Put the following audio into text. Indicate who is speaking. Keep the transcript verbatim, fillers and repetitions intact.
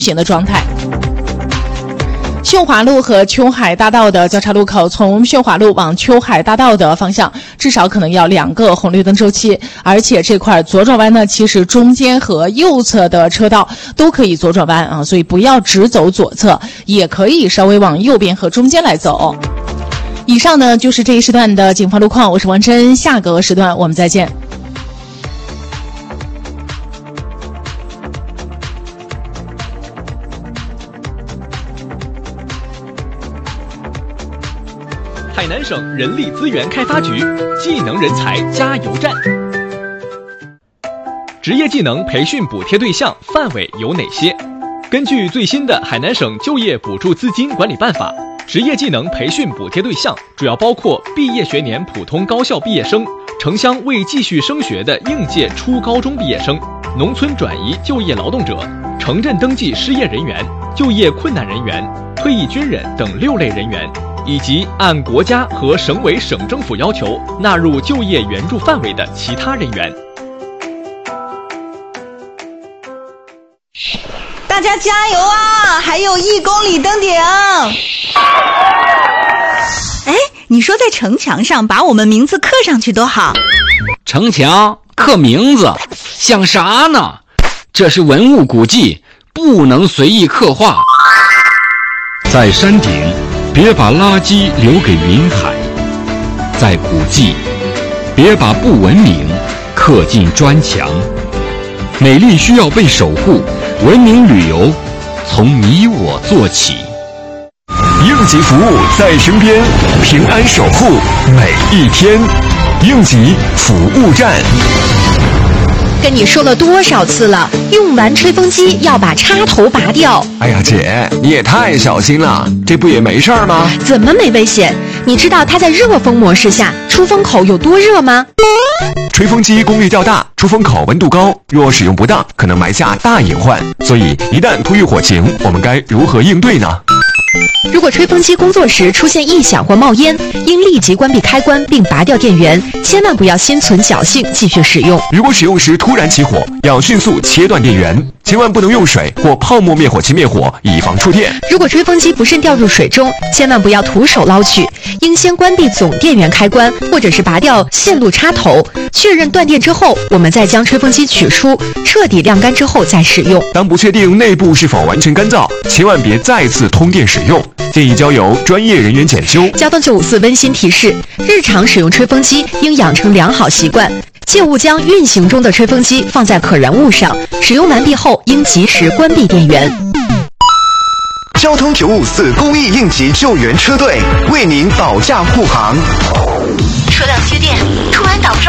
Speaker 1: 行的状态。秀华路和秋海大道的交叉路口，从秀华路往秋海大道的方向，至少可能要两个红绿灯周期，而且这块左转弯呢，其实中间和右侧的车道都可以左转弯啊，所以不要只走左侧，也可以稍微往右边和中间来走。以上呢就是这一时段的警方路况，我是王真，下个时段我们再见。
Speaker 2: 海南省人力资源开发局技能人才加油站。职业技能培训补贴对象范围有哪些？根据最新的海南省就业补助资金管理办法，职业技能培训补贴对象主要包括毕业学年普通高校毕业生、城乡未继续升学的应届初高中毕业生、农村转移就业劳动者、城镇登记失业人员、就业困难人员、退役军人等六类人员，以及按国家和省委省政府要求纳入就业援助范围的其他人员。
Speaker 3: 大家加油啊！还有一公里登顶。哎，你说在城墙上把我们名字刻上去多好。
Speaker 4: 城墙刻名字像啥呢？这是文物古迹，不能随意刻画。
Speaker 5: 在山顶别把垃圾留给云海，在古迹别把不文明刻进砖墙。美丽需要被守护，文明旅游从你我做起。
Speaker 6: 应急服务在身边，平安守护每一天。应急服务站。
Speaker 7: 跟你说了多少次了，用完吹风机要把插头拔掉。
Speaker 6: 哎呀姐，你也太小心了，这不也没事儿吗？
Speaker 7: 怎么没危险？你知道它在热风模式下出风口有多热吗？
Speaker 6: 吹风机功率较大，出风口温度高，若使用不当，可能埋下大隐患。所以一旦突遇火情，我们该如何应对呢？
Speaker 7: 如果吹风机工作时出现异响或冒烟，应立即关闭开关并拔掉电源，千万不要心存侥幸继续使用。
Speaker 6: 如果使用时突然起火，要迅速切断电源，千万不能用水或泡沫灭火器灭火，以防触电。
Speaker 7: 如果吹风机不慎掉入水中，千万不要徒手捞取，应先关闭总电源开关，或者是拔掉线路插头，确认断电之后，我们再将吹风机取出，彻底晾干之后再使用。
Speaker 6: 当不确定内部是否完全干燥，千万别再次通电使用，建议交由专业人员检修。
Speaker 7: 交通九五四温馨提示：日常使用吹风机应养成良好习惯，切勿将运行中的吹风机放在可燃物上，使用完毕后应及时关闭电源。
Speaker 8: 交通九五四公益应急救援车队为您保驾护航。
Speaker 9: 车辆接电，突然导致